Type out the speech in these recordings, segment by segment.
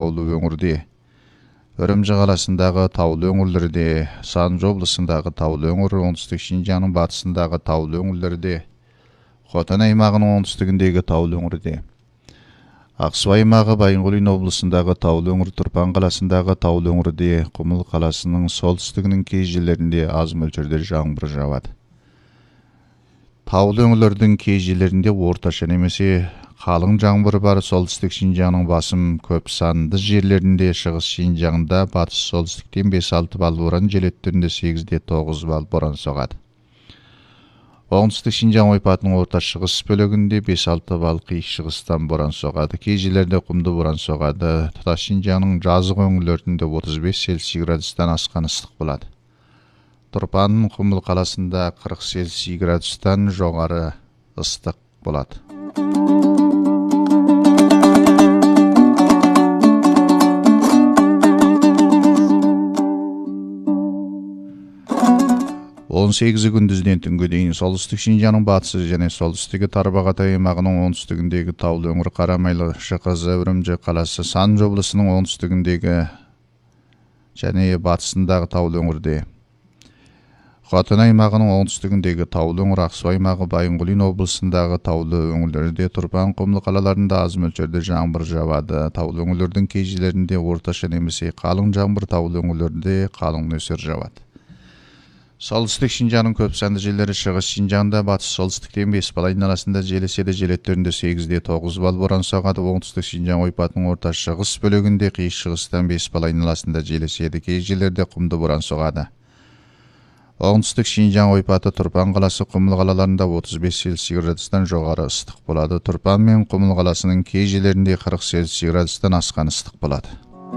таулы өңірде, Үрімжі қаласындағы таулы өңірлерде, Санжы облысындағы таулы өңір, оңтүстік Шинжаңның батысындағы таулы өңірлерде, Хотан аймағының оңтүстігіндегі таулы өңірде, Ақсу аймағы Байынқұлин облысындағы таулы өңір, Тұрпан қаласындағы таулы өңірде, Құмыл қаласының солтүстігінің кей жерлерінде аз мөлшерде жаңбыр жауады. Таулы өңірлердің кей жерлерінде орташа немесе қалың жаңбыр бар. Солтүстік Шинжаңның басым көп санды жерлерінде, шығыс Шинжаңда батыс солтүстіктен 5-6 балл боран, желеттерінде 8-9 балл боран соғады. Оңтүстік Шинжаң ойпатының орта шығыс бөлігінде 5-6 балл қиық шығыстан боран соғады. Кей жерлерде құмды боран соғады. Тұтас Шинжаңның жазық өңірлерінде 35 Цельсий градустан асқан ыстық болады. Тұрпанның Құмыл қаласында 40 Цельсий градустан жоғары ыстық болады. 18 күндізден түнге дейін солтүстік Шинжаңның батысы және солтүстігі Тарбағатай аймағының оңтүстігіндегі таулы өңір, Қарамайлы, ШКЗ, Үрімжі қаласы, Санжы облысының оңтүстігіндегі және батысындағы таулы өңірде, Хотан аймағының оңтүстігіндегі таулы өңір, Ақсу аймағы, Байынқұлин облысындағы таулы өңірлерде, Тұрпан, Құмыл қалаларында аз мөлшерде жаңбыр жауады. Таулы өңірлердің кей жерлерінде орташа немесе қалың жаңбыр, таулы өңірлерде қалың нөсер жауады. Солтүстік Шинжаңның көп санды жерлері, шығыс Шинжаңда батыс солтүстіктен 5 балл айналасында жел еседі, желеттерінде 8-9 балл боран соғады. Оңтүстік Шинжаң ойпатының орта шығыс бөлігінде қиық шығыстан 5 балл айналасында жел еседі, кей жерлерде құмды боран соғады. Оңтүстік Шинжаң ойпаты Тұрпан қаласы, Құмыл қалаларында 35 Цельсий градустан жоғары ыстық болады. Тұрпан мен Құмыл қаласының кей жерлерінде 40 Цельсий градустан асқан ыстық болады.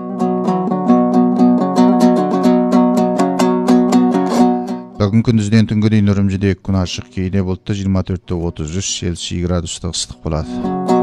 Бүгін күндізден түнге дейін Үрімжіде күн ашық, кейде бұлтты 24-33 Цельсий градустық ыстық болады.